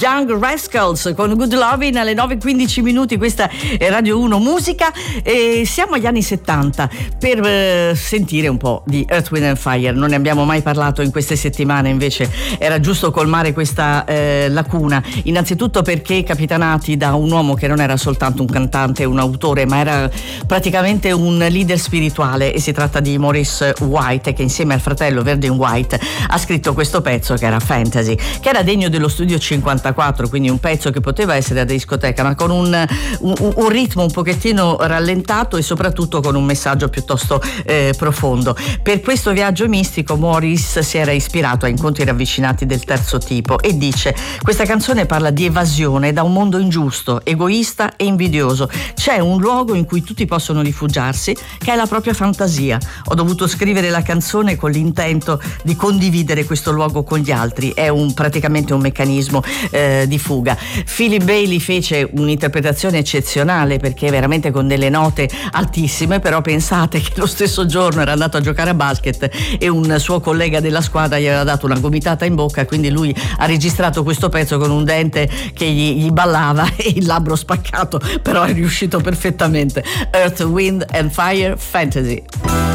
Young Rascals con Good Lovin' alle 9:15 minuti. Questa è Radio 1 Musica e siamo agli anni 70 per sentire un po' di Earth, Wind and Fire. Non ne abbiamo mai parlato in queste settimane, invece era giusto colmare questa lacuna, innanzitutto perché capitanati da un uomo che non era soltanto un cantante, un autore, ma era praticamente un leader spirituale, e si tratta di Maurice White, che insieme al fratello Verdine White ha scritto questo pezzo che era Fantasy, che era degno dello studio 54, quindi un pezzo che poteva essere da discoteca, ma con un ritmo un pochettino rallentato e soprattutto con un messaggio piuttosto profondo. Per questo viaggio mistico Maurice si era ispirato a incontri ravvicinati del terzo tipo e dice: questa canzone parla di evasione da un mondo ingiusto, egoista e invidioso. C'è un luogo in cui tutti possono rifugiarsi, che è la propria fantasia. Ho dovuto scrivere la canzone con l'intento di condividere questo luogo con gli altri. È praticamente un meccanismo di fuga. Philip Bailey fece un'interpretazione eccezionale, perché veramente con delle note altissime, però pensate che lo stesso giorno era andato a giocare a basket e un suo collega della squadra gli aveva dato una gomitata in bocca, quindi lui ha registrato questo pezzo con un dente che gli ballava e il labbro spaccato, però è riuscito perfettamente. Earth, Wind and Fire, Fantasy.